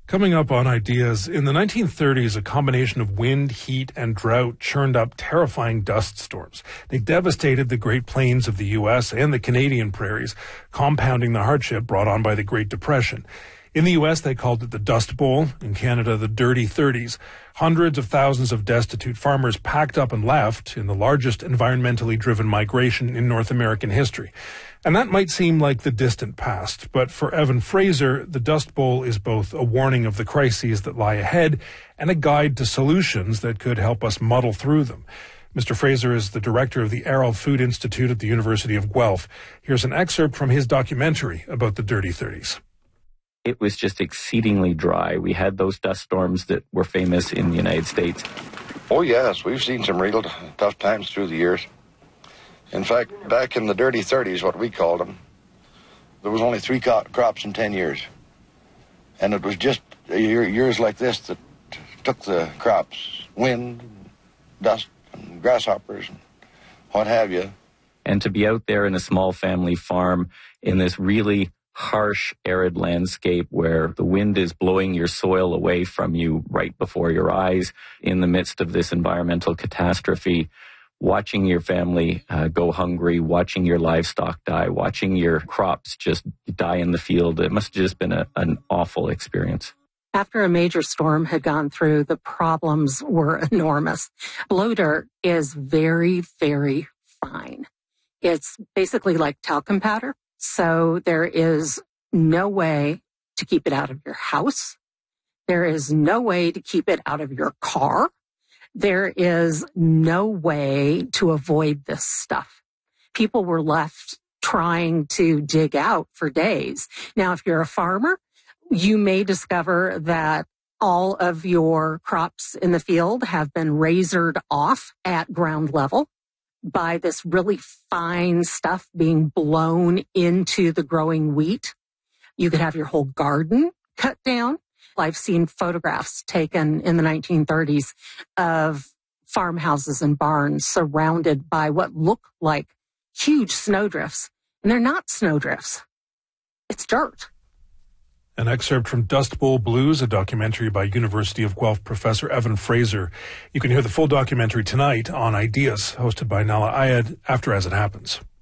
Coming up on Ideas, in the 1930s, a combination of wind, heat, and drought churned up terrifying dust storms. They devastated the Great Plains of the U.S. and the Canadian prairies, compounding the hardship brought on by the Great Depression. In the U.S., they called it the Dust Bowl. In Canada, the Dirty 30s. Hundreds of thousands of destitute farmers packed up and left in the largest environmentally driven migration in North American history. And that might seem like the distant past, but for Evan Fraser, the Dust Bowl is both a warning of the crises that lie ahead and a guide to solutions that could help us muddle through them. Mr. Fraser is the director of the Arrell Food Institute at the University of Guelph. Here's an excerpt from his documentary about the Dirty 30s. It was just exceedingly dry. We had those dust storms that were famous in the United States. Oh, yes. We've seen some real tough times through the years. In fact, back in the Dirty 30s, what we called them, there was only 3 crops in 10 years. And it was just years like this that took the crops, wind, dust, and grasshoppers, and what have you. And to be out there in a small family farm in this really harsh, arid landscape where the wind is blowing your soil away from you right before your eyes in the midst of this environmental catastrophe, watching your family go hungry, watching your livestock die, watching your crops just die in the field. It must have just been an awful experience. After a major storm had gone through, the problems were enormous. Blow dirt is very, very fine. It's basically like talcum powder. So there is no way to keep it out of your house. There is no way to keep it out of your car. There is no way to avoid this stuff. People were left trying to dig out for days. Now, if you're a farmer, you may discover that all of your crops in the field have been razored off at ground level by this really fine stuff being blown into the growing wheat. You could have your whole garden cut down. I've seen photographs taken in the 1930s of farmhouses and barns surrounded by what look like huge snowdrifts. And they're not snowdrifts. It's dirt. An excerpt from Dust Bowl Blues, a documentary by University of Guelph professor Evan Fraser. You can hear the full documentary tonight on Ideas, hosted by Nala Ayed, after As It Happens.